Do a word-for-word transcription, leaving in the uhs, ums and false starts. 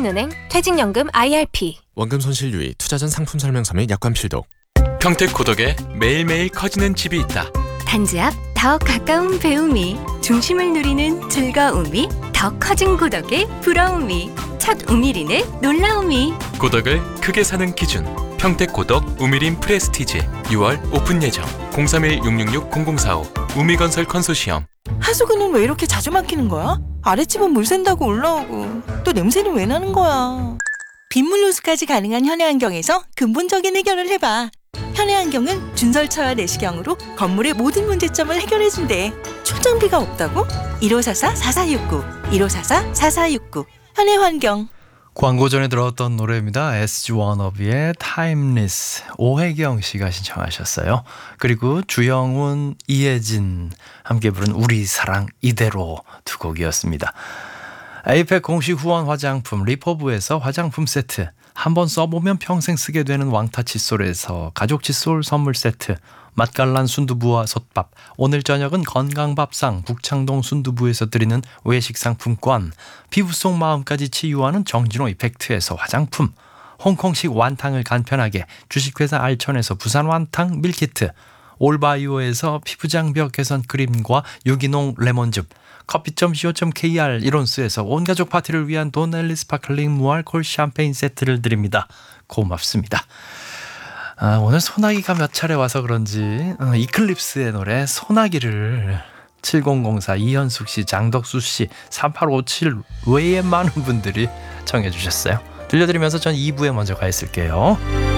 한인은행 퇴직연금 아이알피. 원금 손실 유의 투자 전 상품 설명서 및 약관 필독. 평택고덕에 매일매일 커지는 집이 있다. 단지 앞 더 가까운 배움이, 중심을 누리는 즐거움이, 더 커진 고덕의 부러움이, 첫 우미린의 놀라움이. 고덕을 크게 사는 기준, 평택고덕 우미린 프레스티지. 유월 오픈 예정. 공삼일 육육육 공공사오 우미건설 컨소시엄. 하수구는 왜 이렇게 자주 막히는 거야? 아랫집은 물 샌다고 올라오고 또 냄새는 왜 나는 거야? 빗물 호수까지 가능한 현해안경에서 근본적인 해결을 해봐. 현해안경은 준설차와 내시경으로 건물의 모든 문제점을 해결해준대. 출장비가 없다고? 일오사사 사사육구 일오사사 사사육구 현해환경. 광고 전에 들었던 노래입니다. 에스지 워너비의 Timeless. 오혜경 씨가 신청하셨어요. 그리고 주영훈, 이혜진 함께 부른 우리 사랑 이대로 두 곡이었습니다. 에이펙 공식 후원 화장품 리퍼브에서 화장품 세트, 한번 써보면 평생 쓰게 되는 왕타 칫솔에서 가족 칫솔 선물 세트, 맛깔난 순두부와 솥밥, 오늘 저녁은 건강밥상 북창동 순두부에서 드리는 외식 상품권, 피부 속 마음까지 치유하는 정진호 이펙트에서 화장품, 홍콩식 완탕을 간편하게 주식회사 알천에서 부산 완탕 밀키트, 올바이오에서 피부장벽 개선 크림과 유기농 레몬즙, 커피 점 씨오 점 케이알 이론스에서 온가족 파티를 위한 도넬리 스파클링 무알콜 샴페인 세트를 드립니다. 고맙습니다. 아, 오늘 소나기가 몇 차례 와서 그런지 어, 이클립스의 노래 소나기를 칠공공사 이현숙 씨, 장덕수 씨, 삼팔오칠 외에 많은 분들이 청해 주셨어요. 들려드리면서 전 이 부에 먼저 가 있을게요.